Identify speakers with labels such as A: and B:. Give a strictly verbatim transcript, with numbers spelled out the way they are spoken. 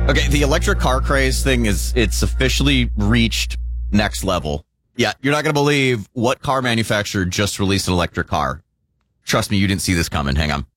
A: Okay, the electric car craze thing is, it's officially reached next level. Yeah, you're not going to believe what car manufacturer just released an electric car. Trust me, you didn't see this coming. Hang on.